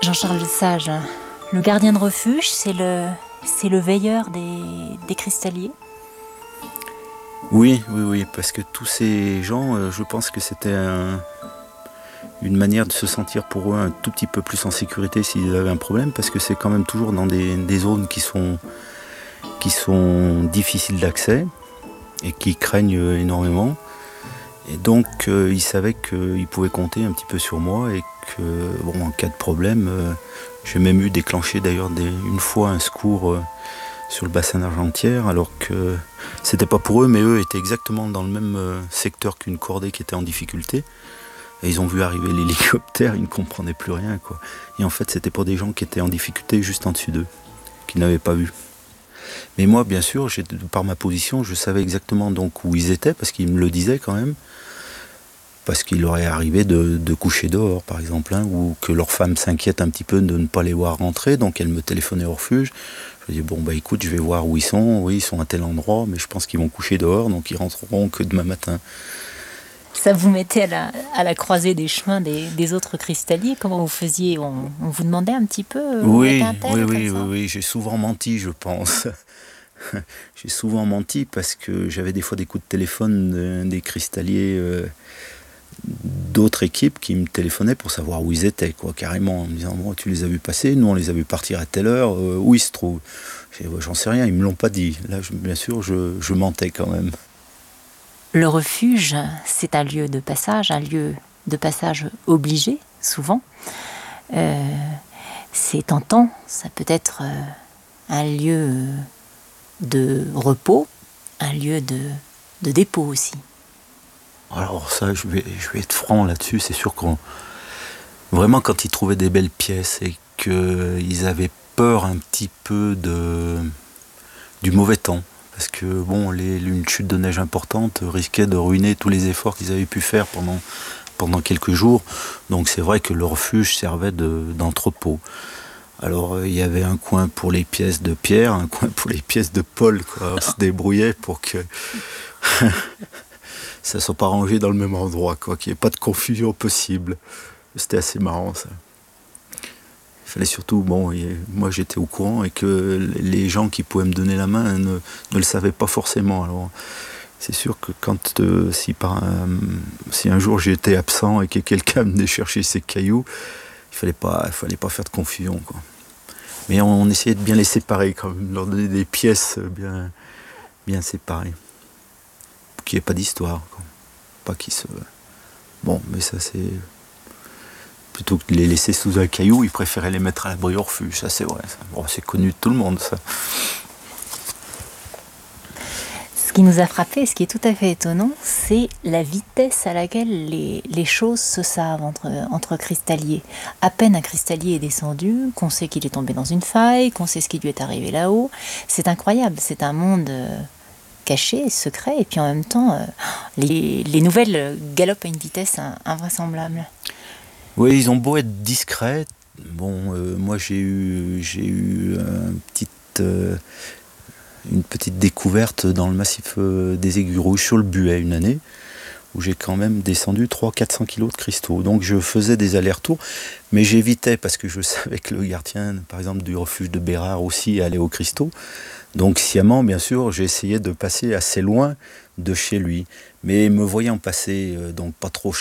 Jean-Charles Sage, le gardien de refuge, c'est le veilleur des cristalliers. Oui, parce que tous ces gens, je pense que c'était une manière de se sentir pour eux un tout petit peu plus en sécurité s'ils avaient un problème, parce que c'est quand même toujours dans des zones qui sont difficiles d'accès et qui craignent énormément. Et donc ils savaient qu'ils pouvaient compter un petit peu sur moi et que, en cas de problème, j'ai même eu déclenché d'ailleurs une fois un secours sur le bassin d'Argentière, alors que c'était pas pour eux, mais eux étaient exactement dans le même secteur qu'une cordée qui était en difficulté. Et ils ont vu arriver l'hélicoptère, ils ne comprenaient plus rien, quoi. Et en fait, c'était pour des gens qui étaient en difficulté juste en dessus d'eux, qu'ils n'avaient pas vu. Mais moi, bien sûr, par ma position, je savais exactement donc où ils étaient, parce qu'ils me le disaient quand même. Parce qu'il leur est arrivé de coucher dehors, par exemple, hein, ou que leur femme s'inquiète un petit peu de ne pas les voir rentrer, donc elle me téléphonait au refuge. Je dis écoute, je vais voir où ils sont. Oui, ils sont à tel endroit, mais je pense qu'ils vont coucher dehors, donc ils rentreront que demain matin. Ça vous mettait à la croisée des chemins des autres cristalliers. Comment vous faisiez? On vous demandait un petit peu Oui, j'ai souvent menti, je pense. J'ai souvent menti parce que j'avais des fois des coups de téléphone des cristalliers d'autres équipes qui me téléphonaient pour savoir où ils étaient, quoi, carrément, en me disant tu les as vus passer, nous on les a vus partir à telle heure, où ils se trouvent. J'en sais rien, ils me l'ont pas dit. Là, bien sûr, je mentais quand même. Le refuge, c'est un lieu de passage obligé, souvent. C'est tentant, ça peut être un lieu de repos, un lieu de dépôt aussi. Alors ça, je vais être franc là-dessus, c'est sûr vraiment quand ils trouvaient des belles pièces et qu'ils avaient peur un petit peu du mauvais temps, parce que une chute de neige importante risquait de ruiner tous les efforts qu'ils avaient pu faire pendant quelques jours. Donc c'est vrai que le refuge servait d'entrepôt. Alors il y avait un coin pour les pièces de Pierre, un coin pour les pièces de Paul, quoi. On se débrouillait pour que ça ne soit pas rangé dans le même endroit, quoi, qu'il n'y ait pas de confusion possible. C'était assez marrant, ça. Il fallait surtout, moi j'étais au courant et que les gens qui pouvaient me donner la main ne le savaient pas forcément. Alors c'est sûr que si un jour j'étais absent et que quelqu'un venait chercher ses cailloux, il fallait pas faire de confusion, quoi. Mais on essayait de bien les séparer quand même, leur donner des pièces bien séparées. Qu'il n'y ait pas d'histoire, quoi. Pas qu'ils se... mais ça c'est... Plutôt que de les laisser sous un caillou, ils préféraient les mettre à l'abri au refuge, ça c'est vrai. Ça. C'est connu de tout le monde, ça. Ce qui nous a frappé, ce qui est tout à fait étonnant, c'est la vitesse à laquelle les choses se savent entre cristalliers. À peine un cristallier est descendu, qu'on sait qu'il est tombé dans une faille, qu'on sait ce qui lui est arrivé là-haut. C'est incroyable, c'est un monde caché, secret, et puis en même temps, les nouvelles galopent à une vitesse invraisemblable. Oui, ils ont beau être discrets. Moi j'ai eu une petite découverte dans le massif des Aiguilles Rouges sur le Buet une année, où j'ai quand même descendu 300-400 kilos de cristaux. Donc je faisais des allers-retours, mais j'évitais parce que je savais que le gardien, par exemple, du refuge de Bérard aussi allait aux cristaux. Donc sciemment, bien sûr, j'ai essayé de passer assez loin de chez lui. Mais me voyant passer, donc pas trop